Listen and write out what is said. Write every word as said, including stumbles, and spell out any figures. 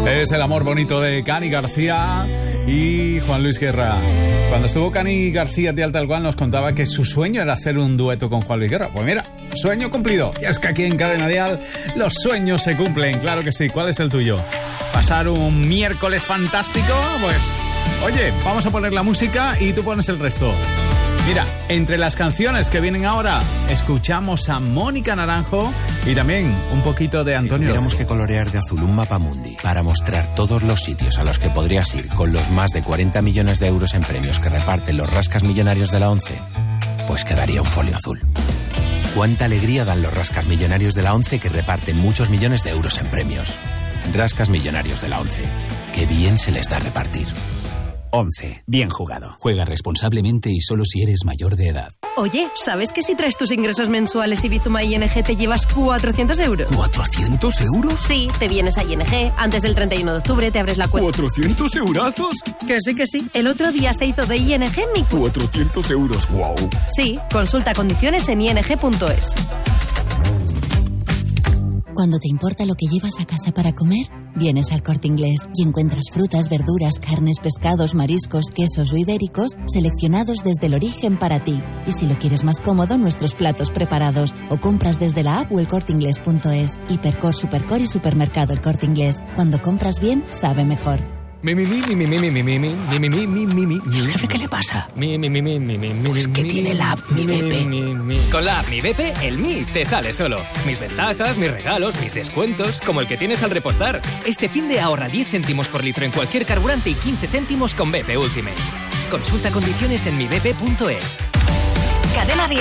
Es el amor bonito de Cani García y Juan Luis Guerra. Cuando estuvo Cani García de Alta Cual nos contaba que su sueño era hacer un dueto con Juan Luis Guerra. Pues mira, sueño cumplido. Y es que aquí en Cadena Dial los sueños se cumplen, claro que sí. ¿Cuál es el tuyo? ¿Pasar un miércoles fantástico? Pues, oye, vamos a poner la música y tú pones el resto. Mira, entre las canciones que vienen ahora, escuchamos a Mónica Naranjo y también un poquito de Antonio. Si tuviéramos que colorear de azul un mapa mundi para mostrar todos los sitios a los que podrías ir con los más de cuarenta millones de euros en premios que reparten los rascas millonarios de la ONCE, pues quedaría un folio azul. Cuánta alegría dan los rascas millonarios de la ONCE que reparten muchos millones de euros en premios. Rascas millonarios de la ONCE. Qué bien se les da repartir. once. Bien jugado. Juega responsablemente y solo si eres mayor de edad. Oye, ¿sabes que si traes tus ingresos mensuales y Bizuma I N G te llevas cuatrocientos euros? ¿cuatrocientos euros? Sí, te vienes a I N G, antes del treinta y uno de octubre te abres la cuenta. ¿cuatrocientos eurazos? Que sí, que sí. El otro día se hizo de I N G mi... cuatrocientos euros, wow. Sí, consulta condiciones en i n g punto es. Cuando te importa lo que llevas a casa para comer, vienes al Corte Inglés y encuentras frutas, verduras, carnes, pescados, mariscos, quesos o ibéricos seleccionados desde el origen para ti. Y si lo quieres más cómodo, nuestros platos preparados o compras desde la app o el corte inglés punto es. Hipercor, Supercor y Supermercado El Corte Inglés. Cuando compras bien, sabe mejor. Mi, mi, mi, mi, mi, mi, mi, mi, mi, mi, mi, mi, mi, mi, mi. ¿Y el jefe qué le pasa? Mi, mi, mi, mi, mi, mi, mi. Pues que tiene la app Mi Bepe. Con la app Mi Bepe, el Mi te sale solo. Mis ventajas, mis regalos, mis descuentos, como el que tienes al repostar. Este fin de ahorra diez céntimos por litro en cualquier carburante y quince céntimos con Bepe Ultimate. Consulta condiciones en mi bepe punto es. Cadena Dial.